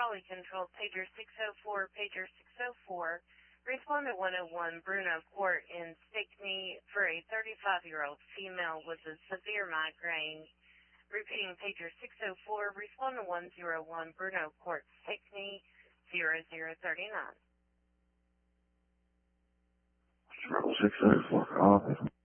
quality control, pager 604, pager 604. Respond to 101 Bruno Court in Stickney for a 35-year-old female with a severe migraine. Repeating pager 604, respond to 101 Bruno Court, Stickney 0039. 604, office.